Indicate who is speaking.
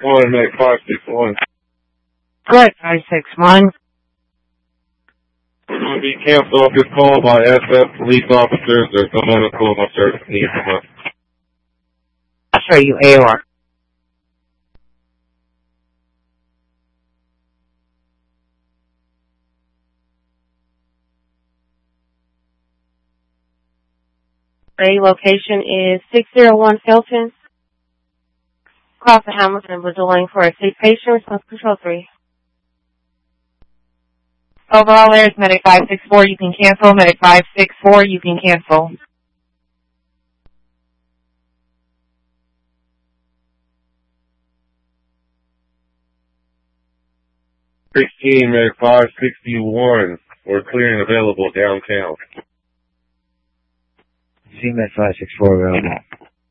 Speaker 1: 1, make 561.
Speaker 2: Good, 561.
Speaker 1: We're going to be cancelled off this call by SF police officers. There's someone that's calling upstairs that needs from us.
Speaker 2: I'll show you AOR. A location is 601 Felton. Cross the Hamilton, we're delaying for a safe patient, response control 3.
Speaker 3: Overall, there's Medic 564, you can cancel. Medic 564, you can cancel.
Speaker 1: Medic 561. We're clearing available downtown.
Speaker 4: Medic 564 available.